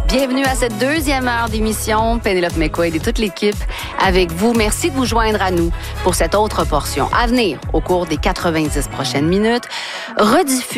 Bienvenue à cette deuxième heure d'émission. Pénélope McQuaid et toute l'équipe avec vous. Merci de vous joindre à nous pour cette autre portion à venir au cours des 90 prochaines minutes.